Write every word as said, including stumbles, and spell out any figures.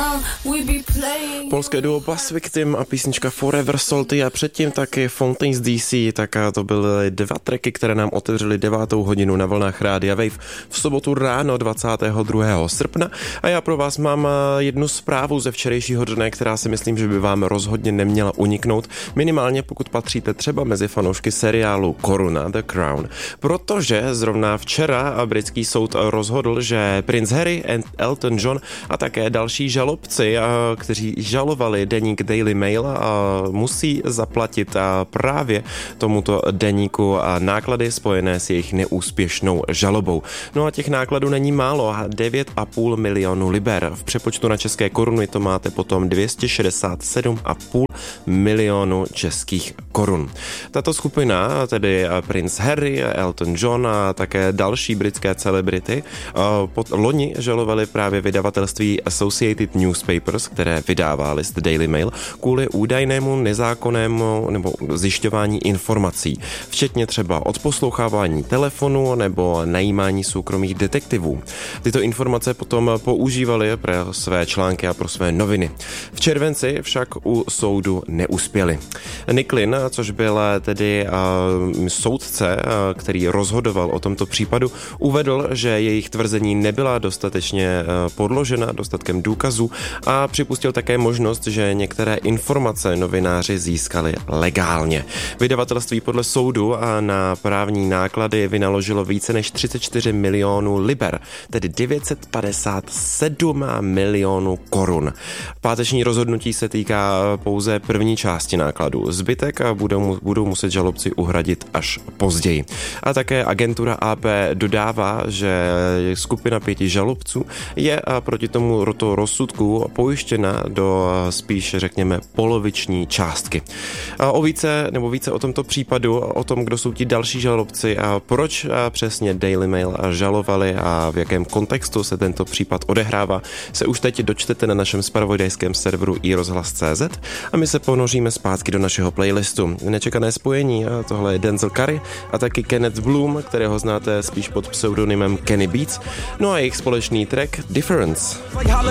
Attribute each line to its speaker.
Speaker 1: Polské duo Bus Victim a písnička Forever Salty a předtím taky Fountains D C, tak to byly dva tracky, které nám otevřely devátou hodinu na vlnách Rádia Wave v sobotu ráno dvacátého druhého srpna a já pro vás mám jednu zprávu ze včerejšího dne, která si myslím, že by vám rozhodně neměla uniknout, minimálně pokud patříte třeba mezi fanoušky seriálu Koruna The Crown, protože zrovna včera britský soud rozhodl, že princ Harry, Elton John a také další žalobci, kteří žalovali deník Daily Mail, musí zaplatit právě tomuto deníku náklady spojené s jejich neúspěšnou žalobou. No a těch nákladů není málo, devět a půl milionu liber. V přepočtu na české koruny to máte potom dvě stě šedesát sedm a půl milionu českých korun. Tato skupina, tedy princ Harry, Elton John a také další britské celebrity, pod loni žalovali právě vydavatelství Associated Newspapers, které vydává list Daily Mail, kvůli údajnému nezákonnému nebo zjišťování informací, včetně třeba odposlouchávání telefonu nebo najímání soukromých detektivů. Tyto informace potom používali pro své články a pro své noviny. V červenci však u soudu neuspěli. Nicklin, což byl tedy uh, soudce, uh, který rozhodoval o tomto případu, uvedl, že jejich tvrzení nebyla dostatečně uh, podložena dostatkem důkazů a připustil také možnost, že některé informace novináři získali legálně. Vydavatelství podle soudu a na právní náklady vynaložilo více než třicet čtyři milionů liber, tedy devět set padesát sedm milionů korun. Páteční rozhodnutí se týká pouze první části nákladů. Zbytek budou, budou muset žalobci uhradit až později. A také agentura A P dodává, že skupina pěti žalobců je proti tomu rozsudku pojištěna do spíš, řekněme, poloviční částky. A o více, nebo více o tomto případu, o tom, kdo jsou ti další žalobci a proč a přesně Daily Mail žalovali a v jakém kontextu se tento případ odehrává, se už teď dočtete na našem zpravodajském serveru i rozhlas tečka cé zet a my se ponoříme zpátky do našeho playlistu. Nečekané spojení, a tohle je Denzel Curry a taky Kenneth Bloom, kterého znáte spíš pod pseudonymem Kenny Beats, no a jejich společný track Difference.